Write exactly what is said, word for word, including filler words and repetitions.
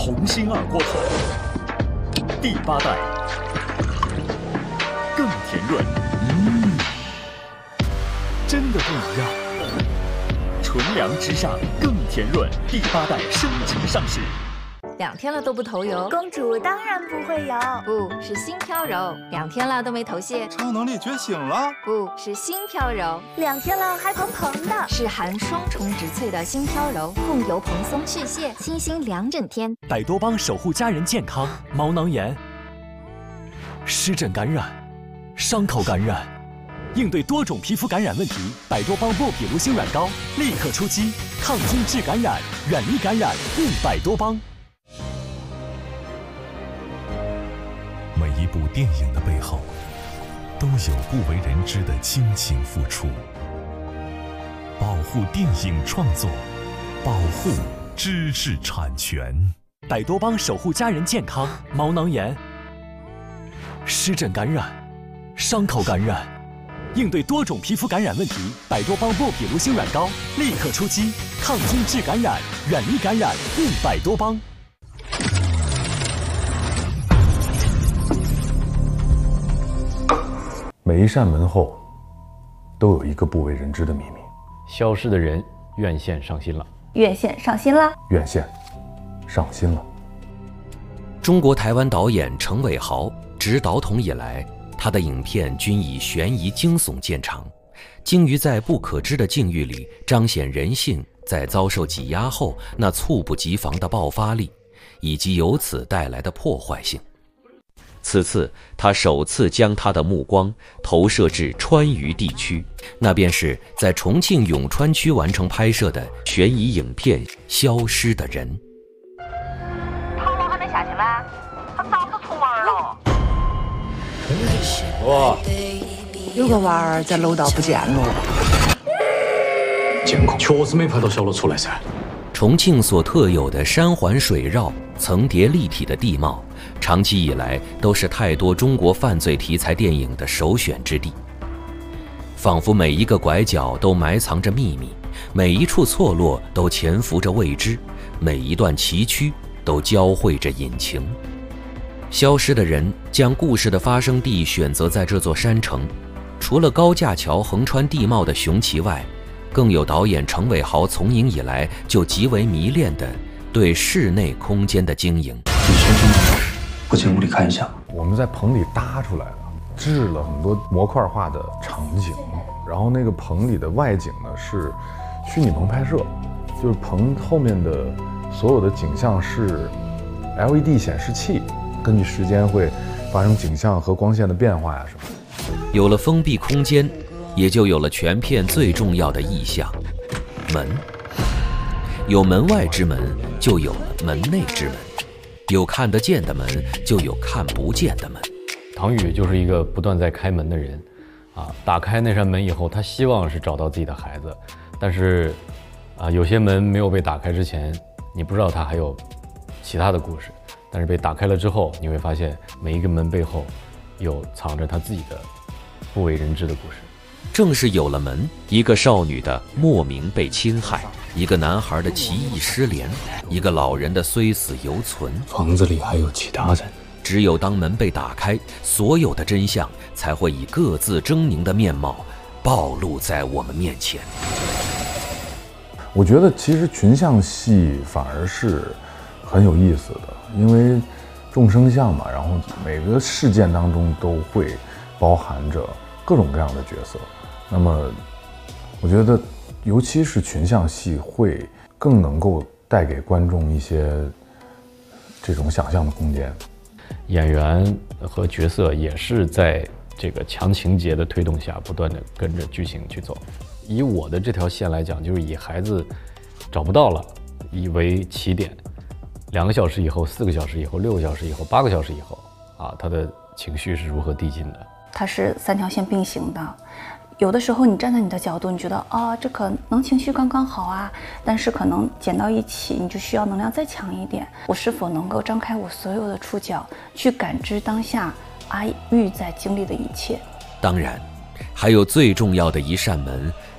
鸿星二锅头，第八代更甜润，嗯，真的不一样。纯粮之上更甜润，第八代升级上市。 两天了都不头油， 公主当然不会油， 不是心飘柔。两天了都没头屑， 超能力觉醒了， 不是心飘柔。 两天了还蓬蓬的， 是含双重植萃的心飘柔，控油蓬松去屑，清新两整天。 百多邦守护家人健康，毛囊炎、湿疹感染、伤口感染，应对多种皮肤感染问题，百多邦莫比卢星软膏立刻出击，抗菌治感染，远离感染，用百多邦。 每一部电影的背后，都有不为人知的亲情付出。保护电影创作，保护知识产权。 百多邦守护家人健康，毛囊炎、湿疹感染、伤口感染，应对多种皮肤感染问题，百多邦莫比卢星软膏立刻出击，抗菌治感染，远离感染，用百多邦。 每一扇门后，都有一个不为人知的秘密。 消失的人院线上新了， 院线上新了， 院线上新了。 中国台湾导演程伟豪执导统以来，他的影片均以悬疑惊悚见长，精于在不可知的境遇里彰显人性在遭受挤压后那猝不及防的爆发力，以及由此带来的破坏性。此次他首次将他的目光投射至川渝地区，那便是在重庆永川区完成拍摄的悬疑影片《消失的人》。 唐龙还没下去吗？他早就出门了。 哇，有个娃儿在楼道不见了。 监控确实没拍到小罗出来噻。 重庆所特有的山环水绕、层叠立体的地貌，长期以来都是太多中国犯罪题材电影的首选之地。仿佛每一个拐角都埋藏着秘密，每一处错落都潜伏着未知，每一段崎岖都交汇着隐情。消失的人将故事的发生地选择在这座山城，除了高架桥横穿地貌的雄奇外，更有导演程伟豪从影以来就极为迷恋的对室内空间的经营。 你先进来，我进屋里看一下。 我们在棚里搭出来了，制了很多模块化的场景，然后那个棚里的外景呢是虚拟棚拍摄，就是棚后面的所有的景象是 L E D 显示器，根据时间会发生景象和光线的变化呀什么的。 有了封闭空间，也就有了全片最重要的意象——门。有门外之门，就有了门内之门；有看得见的门，就有看不见的门。 唐宇就是一个不断在开门的人，啊，打开那扇门以后，他希望是找到自己的孩子，但是，啊，有些门没有被打开之前，你不知道他还有其他的故事；但是被打开了之后，你会发现每一个门背后，有藏着他自己的不为人知的故事。 正是有了门，一个少女的莫名被侵害，一个男孩的奇异失联，一个老人的虽死犹存。 房子里还有其他人。 只有当门被打开，所有的真相才会以各自狰狞的面貌暴露在我们面前。 我觉得其实群像戏反而是很有意思的，因为众生相嘛，然后每个事件当中都会包含着各种各样的角色。那么我觉得尤其是群像戏会更能够带给观众一些这种想象的空间。 演员和角色也是在这个强情节的推动下不断的跟着剧情去走。以我的这条线来讲，就是以孩子找不到了以为起点，两个小时以后、四个小时以后、六个小时以后、八个小时以后啊，他的情绪是如何递进的。 它是三条线并行的，有的时候你站在你的角度，你觉得啊、哦，这可能情绪刚刚好啊，但是可能剪到一起，你就需要能量再强一点。我是否能够张开我所有的触角，去感知当下阿玉在经历的一切？ 当然，还有最重要的一扇门，